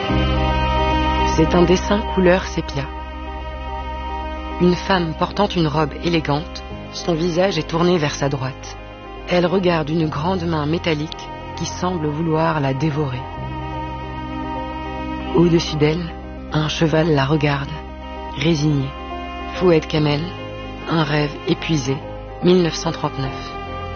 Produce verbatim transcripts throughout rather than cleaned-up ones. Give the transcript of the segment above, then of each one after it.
C'est un dessin couleur sépia. Une femme portant une robe élégante, son visage est tourné vers sa droite. Elle regarde une grande main métallique qui semble vouloir la dévorer. Au-dessus d'elle, un cheval la regarde, résigné. Fouad Kamel, un rêve épuisé, mille neuf cent trente-neuf.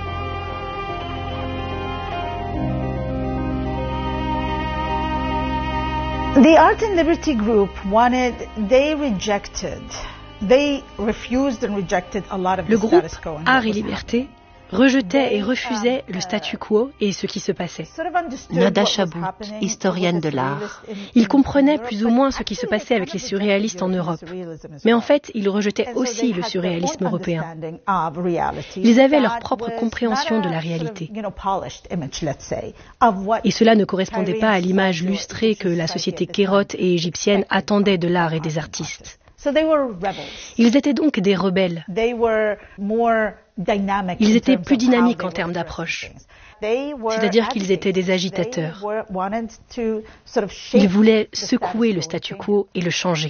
The Art and Liberty Group wanted, they rejected, they refused and rejected a lot of the Le groupe status quo. Art et Liberté rejetait et refusait le statu quo et ce qui se passait. Nada Chabout, historienne de l'art. Il comprenait plus ou moins ce qui se passait avec les surréalistes en Europe. Mais en fait, il rejetait aussi le surréalisme européen. Ils avaient leur propre compréhension de la réalité. Et cela ne correspondait pas à l'image lustrée que la société kérote et égyptienne attendait de l'art et des artistes. Ils étaient donc des rebelles. Ils étaient plus dynamiques en termes d'approche. C'est-à-dire qu'ils étaient des agitateurs. Ils voulaient secouer le statu quo et le changer.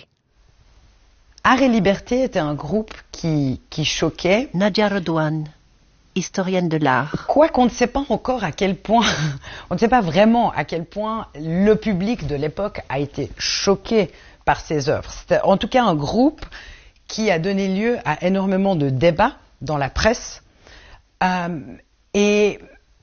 Art et Liberté était un groupe qui, qui choquait. Nadia Redouane, historienne de l'art. Quoi qu'on ne sait pas encore à quel point, on ne sait pas vraiment à quel point le public de l'époque a été choqué par ces œuvres. C'était en tout cas un groupe qui a donné lieu à énormément de débats dans la presse. Euh, et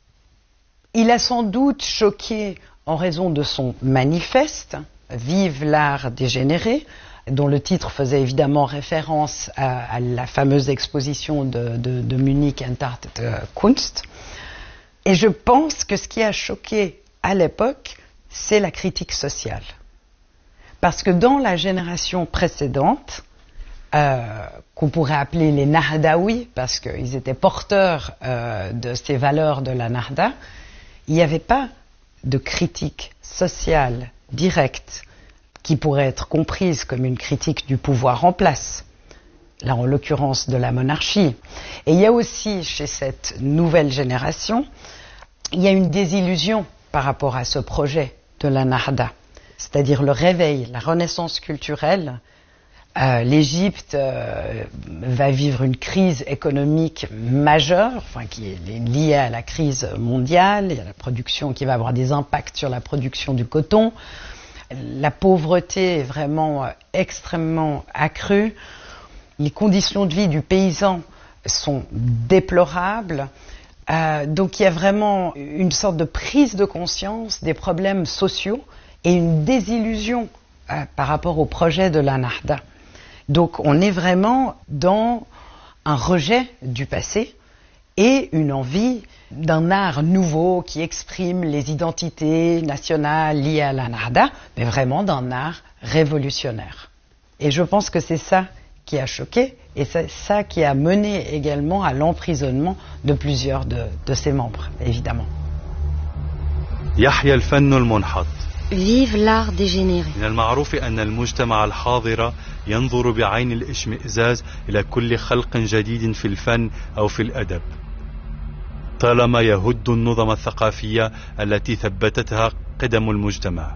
il a sans doute choqué en raison de son manifeste, Vive l'art dégénéré, dont le titre faisait évidemment référence à, à la fameuse exposition de, de, de Munich Entartete Kunst. Et je pense que ce qui a choqué à l'époque, c'est la critique sociale. Parce que dans la génération précédente, euh, qu'on pourrait appeler les Nahdaouis, parce qu'ils étaient porteurs euh, de ces valeurs de la Nahda, il n'y avait pas de critique sociale directe qui pourrait être comprise comme une critique du pouvoir en place, là en l'occurrence de la monarchie. Et il y a aussi chez cette nouvelle génération, il y a une désillusion par rapport à ce projet de la Nahda, c'est-à-dire le réveil, la renaissance culturelle. Euh, L'Égypte euh, va vivre une crise économique majeure, enfin qui est liée à la crise mondiale. Il y a la production qui va avoir des impacts sur la production du coton. La pauvreté est vraiment euh, extrêmement accrue. Les conditions de vie du paysan sont déplorables. Euh, donc il y a vraiment une sorte de prise de conscience des problèmes sociaux et une désillusion euh, par rapport au projet de la Nahda. Donc on est vraiment dans un rejet du passé et une envie d'un art nouveau qui exprime les identités nationales liées à la Nahda, mais vraiment d'un art révolutionnaire. Et je pense que c'est ça qui a choqué et c'est ça qui a mené également à l'emprisonnement de plusieurs de, de ses membres, évidemment. يحيى الفن المنحط. Vive l'art dégénéré. من المعروف أن المجتمع الحاضر ينظر بعين الاشمئزاز إلى كل خلق جديد في الفن أو في الأدب طالما يهد النظم الثقافية التي ثبتتها قدم المجتمع.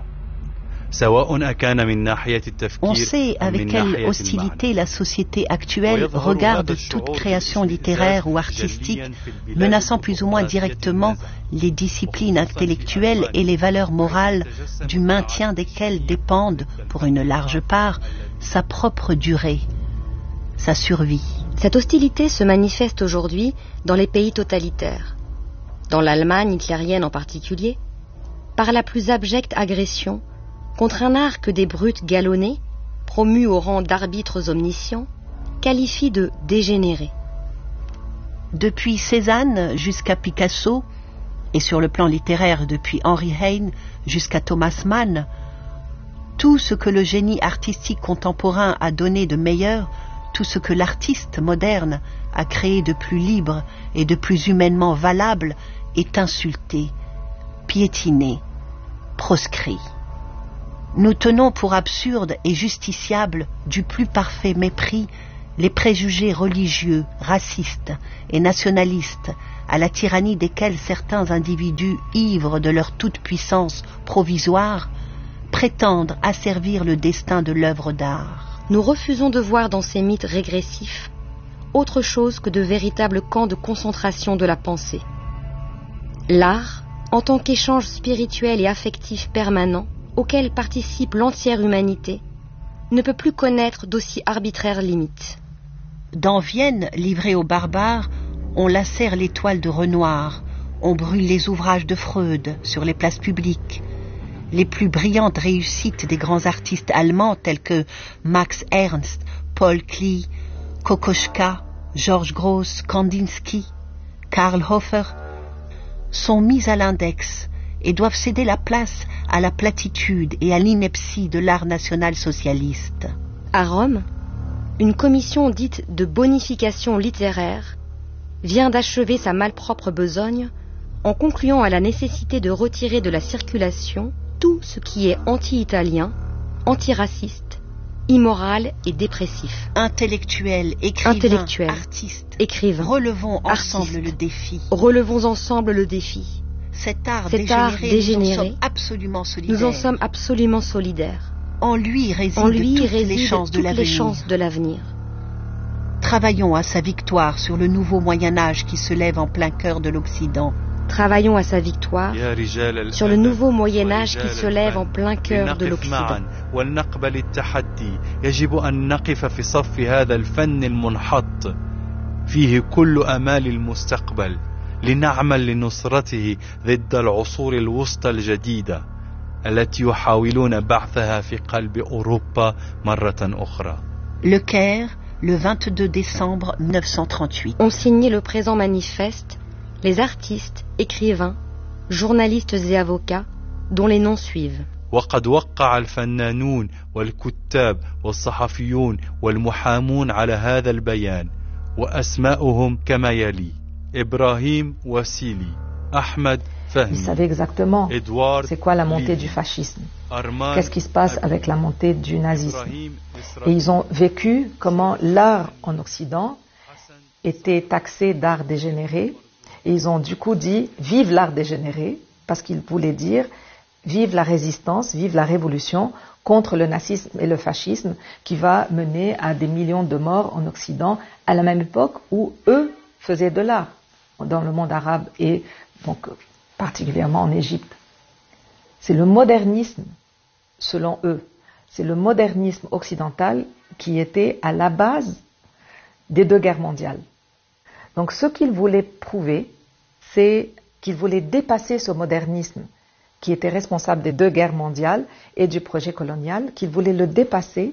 On sait avec quelle hostilité la société actuelle regarde toute création littéraire ou artistique, menaçant plus ou moins directement les disciplines intellectuelles et les valeurs morales du maintien desquelles dépendent, pour une large part, sa propre durée, sa survie. Cette hostilité se manifeste aujourd'hui dans les pays totalitaires, dans l'Allemagne hitlérienne en particulier, par la plus abjecte agression contre un art que des brutes galonnées, promus au rang d'arbitres omniscients, qualifient de dégénéré. Depuis Cézanne jusqu'à Picasso, et sur le plan littéraire depuis Henry Heine jusqu'à Thomas Mann, tout ce que le génie artistique contemporain a donné de meilleur, tout ce que l'artiste moderne a créé de plus libre et de plus humainement valable est insulté, piétiné, proscrit. Nous tenons pour absurde et justiciable du plus parfait mépris les préjugés religieux, racistes et nationalistes à la tyrannie desquels certains individus ivres de leur toute-puissance provisoire prétendent asservir le destin de l'œuvre d'art. Nous refusons de voir dans ces mythes régressifs autre chose que de véritables camps de concentration de la pensée. L'art, en tant qu'échange spirituel et affectif permanent, auquel participe l'entière humanité, ne peut plus connaître d'aussi arbitraires limites. Dans Vienne, livrée aux barbares, on lacère l'étoile de Renoir, on brûle les ouvrages de Freud sur les places publiques. Les plus brillantes réussites des grands artistes allemands tels que Max Ernst, Paul Klee, Kokoschka, Georges Gross, Kandinsky, Karl Hofer sont mises à l'index et doivent céder la place à la platitude et à l'ineptie de l'art national-socialiste. À Rome, une commission dite de bonification littéraire vient d'achever sa malpropre besogne en concluant à la nécessité de retirer de la circulation tout ce qui est anti-italien, antiraciste, immoral et dépressif. Intellectuels, écrivains, Intellectuels, artistes, écrivains, relevons artistes, ensemble le défi. Relevons ensemble le défi. Cet art Cet dégénéré, art dégénéré, nous en sommes absolument solidaires. Nous en sommes absolument solidaires. En lui résident En lui toutes, résident les, chances toutes de les chances de l'avenir. Travaillons à sa victoire sur le nouveau Moyen-Âge qui se lève en plein cœur de l'Occident. Travaillons à sa victoire sur le nouveau Moyen-Âge qui se lève en plein cœur de l'Occident. ولنقبل التحدي يجب أن نقف في صف هذا الفن المنحط فيه كل آمال المستقبل لنعمل لنصرته ضد العصور الوسطى الجديدة التي يحاولون بعثها في قلب أوروبا مرة أخرى. Le Caire, le vingt-deux décembre mille neuf cent trente-huit. Ont signé le présent manifeste les artistes, écrivains, journalistes et avocats dont les noms suivent. وقد وقع الفنانون والكتاب والصحفيون والمحامون على هذا البيان وأسماؤهم كما يلي: إبراهيم وسيلي، أحمد فهمي. Ils savaient exactement Edward c'est quoi la montée Lee, du fascisme, Armand qu'est-ce qui se passe avec la montée du nazisme. Ibrahim Et ils ont vécu comment l'art en Occident était taxé d'art dégénéré. Et ils ont du coup dit « Vive l'art dégénéré » parce qu'ils voulaient dire « Vive la résistance, vive la révolution contre le nazisme et le fascisme qui va mener à des millions de morts en Occident à la même époque où eux faisaient de l'art dans le monde arabe et donc particulièrement en Égypte. » C'est le modernisme, selon eux, c'est le modernisme occidental qui était à la base des deux guerres mondiales. Donc ce qu'ils voulaient prouver, c'est qu'ils voulaient dépasser ce modernisme qui était responsable des deux guerres mondiales et du projet colonial, qu'ils voulaient le dépasser.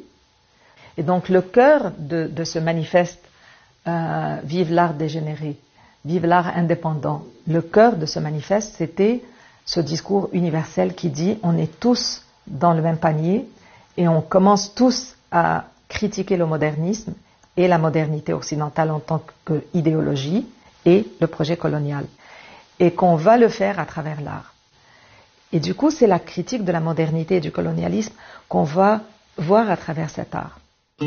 Et donc le cœur de, de ce manifeste euh, « Vive l'art dégénéré », « Vive l'art indépendant », le cœur de ce manifeste, c'était ce discours universel qui dit « On est tous dans le même panier et on commence tous à critiquer le modernisme et la modernité occidentale en tant qu'idéologie et le projet colonial. Et qu'on va le faire à travers l'art. » Et du coup, c'est la critique de la modernité et du colonialisme qu'on va voir à travers cet art.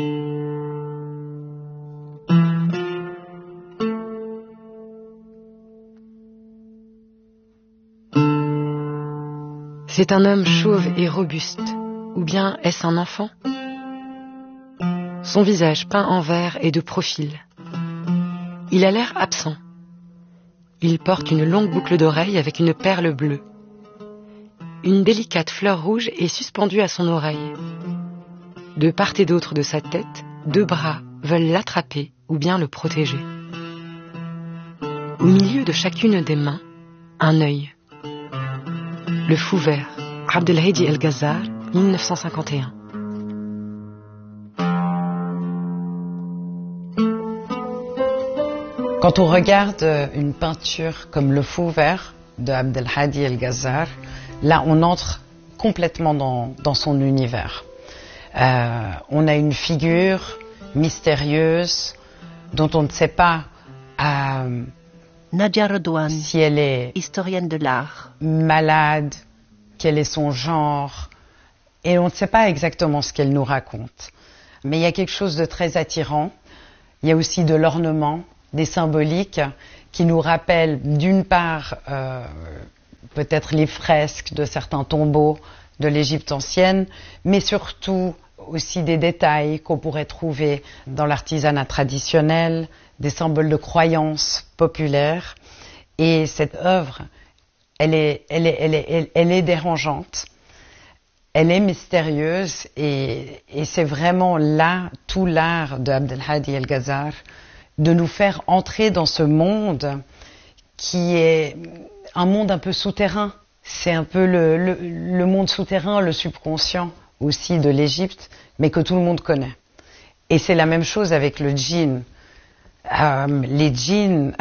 C'est un homme chauve et robuste, ou bien est-ce un enfant ? Son visage peint en vert est de profil. Il a l'air absent. Il porte une longue boucle d'oreille avec une perle bleue. Une délicate fleur rouge est suspendue à son oreille. De part et d'autre de sa tête, deux bras veulent l'attraper ou bien le protéger. Au milieu de chacune des mains, un œil. Le fou vert, Abdelhadi El-Gazzar, mille neuf cent cinquante et un. Quand on regarde une peinture comme Le Fou Vert de Abdelhadi El-Gazzar, là on entre complètement dans, dans son univers. Euh, on a une figure mystérieuse dont on ne sait pas euh, Nadia Redouane, si elle est historienne de l'art, malade, quel est son genre, et on ne sait pas exactement ce qu'elle nous raconte. Mais il y a quelque chose de très attirant. Il y a aussi de l'ornement, des symboliques qui nous rappellent d'une part euh, peut-être les fresques de certains tombeaux de l'Égypte ancienne, mais surtout aussi des détails qu'on pourrait trouver dans l'artisanat traditionnel, des symboles de croyances populaires. Et cette œuvre, elle est, elle est, elle est, elle, elle est dérangeante, elle est mystérieuse, et, et c'est vraiment là tout l'art de Abdelhadi El Gazzar, de nous faire entrer dans ce monde qui est un monde un peu souterrain. C'est un peu le, le, le monde souterrain, le subconscient aussi de l'Égypte, mais que tout le monde connaît. Et c'est la même chose avec le djinn. Euh, les djinns,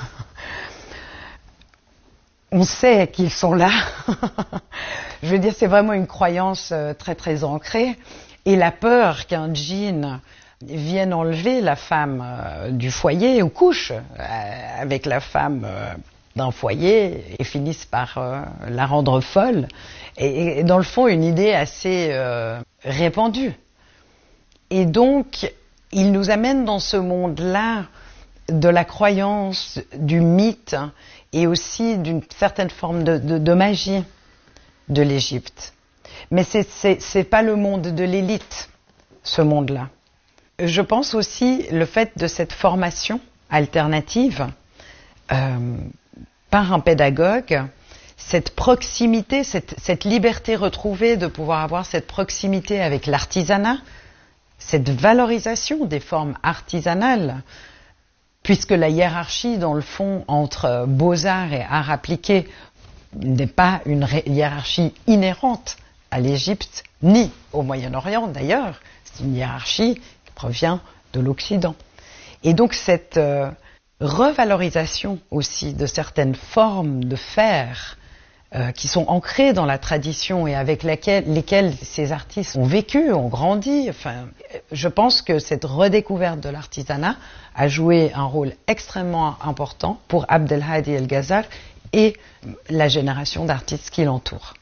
on sait qu'ils sont là. Je veux dire, c'est vraiment une croyance très très ancrée. Et la peur qu'un djinn vienne enlever la femme euh, du foyer ou couche euh, avec la femme euh, d'un foyer et finisse par euh, la rendre folle, et, et dans le fond une idée assez euh, répandue. Et donc il nous amène dans ce monde-là de la croyance, du mythe et aussi d'une certaine forme de, de, de magie de l'Égypte. Mais c'est, c'est, c'est pas le monde de l'élite, ce monde-là. Je pense aussi le fait de cette formation alternative euh, par un pédagogue, cette proximité, cette, cette liberté retrouvée de pouvoir avoir cette proximité avec l'artisanat, cette valorisation des formes artisanales, puisque la hiérarchie, dans le fond, entre beaux-arts et arts appliqués n'est pas une ré- hiérarchie inhérente à l'Égypte, ni au Moyen-Orient d'ailleurs, c'est une hiérarchie qui provient de l'Occident. Et donc cette euh, revalorisation aussi de certaines formes de faire euh, qui sont ancrées dans la tradition et avec laquelle, lesquelles ces artistes ont vécu, ont grandi. Enfin, je pense que cette redécouverte de l'artisanat a joué un rôle extrêmement important pour Abdelhadi El Gazzar et la génération d'artistes qui l'entourent.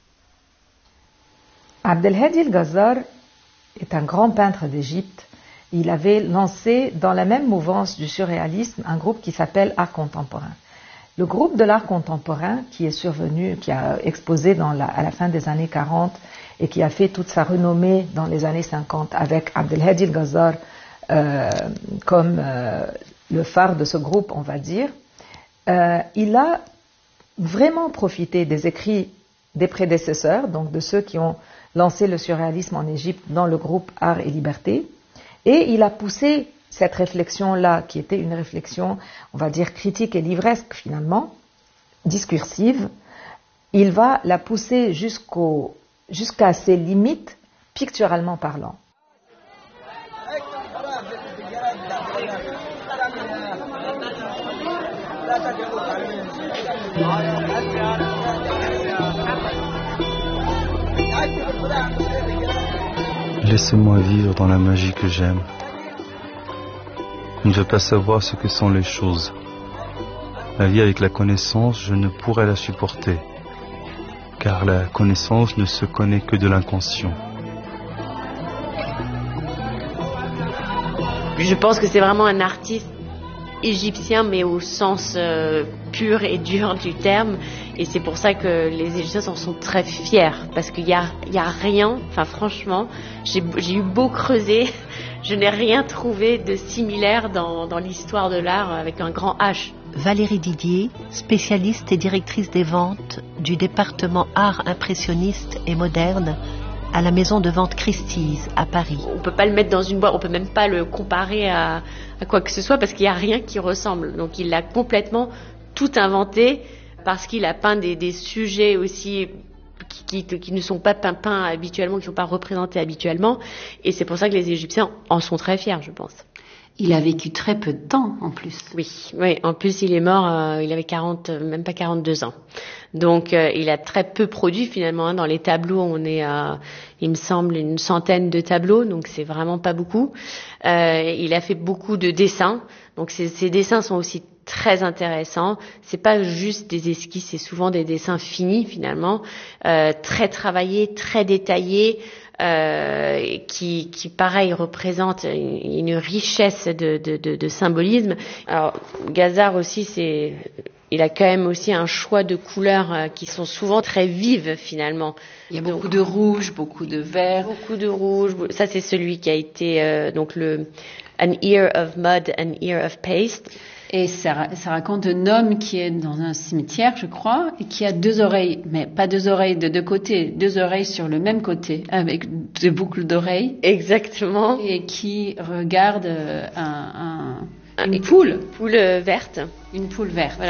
Abdelhadi El Gazzar est un grand peintre d'Égypte. Il avait lancé dans la même mouvance du surréalisme un groupe qui s'appelle Art Contemporain. Le groupe de l'art contemporain qui est survenu, qui a exposé dans la, à la fin des années quarante et qui a fait toute sa renommée dans les années cinquante avec Abdelhadi El Gazzar euh, comme euh, le phare de ce groupe, on va dire, euh, il a vraiment profité des écrits des prédécesseurs, donc de ceux qui ont lancé le surréalisme en Égypte dans le groupe Art et Liberté, et il a poussé cette réflexion-là, qui était une réflexion, on va dire, critique et livresque finalement, discursive, il va la pousser jusqu'au, jusqu'à ses limites, picturalement parlant. Laissez-moi vivre dans la magie que j'aime. Je ne veux pas savoir ce que sont les choses. La vie avec la connaissance, je ne pourrais la supporter, car la connaissance ne se connaît que de l'inconscient. Je pense que c'est vraiment un artiste égyptien, mais au sens euh, pur et dur du terme. Et c'est pour ça que les Égyptiens en sont très fiers, parce qu'il y a, il y a rien, enfin franchement, j'ai, j'ai eu beau creuser, je n'ai rien trouvé de similaire dans, dans l'histoire de l'art avec un grand H. Valérie Didier, spécialiste et directrice des ventes du département art impressionniste et moderne à la maison de vente Christie's à Paris. On ne peut pas le mettre dans une boîte, on ne peut même pas le comparer à, à quoi que ce soit parce qu'il n'y a rien qui ressemble. Donc il a complètement tout inventé parce qu'il a peint des, des sujets aussi qui, qui, qui ne sont pas peints, peints habituellement, qui ne sont pas représentés habituellement. Et c'est pour ça que les Égyptiens en sont très fiers, je pense. Il a vécu très peu de temps, en plus. Oui, oui. En plus, il est mort, euh, il avait quarante, même pas quarante-deux ans. Donc, euh, il a très peu produit, finalement. Hein. Dans les tableaux, on est à, il me semble, une centaine de tableaux. Donc, c'est vraiment pas beaucoup. Euh, il a fait beaucoup de dessins. Donc, ces, ces dessins sont aussi très intéressants. C'est pas juste des esquisses, c'est souvent des dessins finis, finalement. Euh, très travaillés, très détaillés. Euh, qui, qui pareil représente une, une richesse de, de, de, de symbolisme. Alors Gazzar aussi, c'est Il a quand même aussi un choix de couleurs euh, qui sont souvent très vives finalement. Il y a beaucoup de rouge, beaucoup de vert. Beaucoup de rouge. Ça c'est celui qui a été euh, donc le An Ear of Mud, An Ear of Paste. Et ça, ça raconte un homme qui est dans un cimetière, je crois, et qui a deux oreilles, mais pas deux oreilles de deux côtés, deux oreilles sur le même côté, avec deux boucles d'oreilles. Exactement. Et qui regarde un, un, une poule. Une poule verte. Une poule verte. Voilà.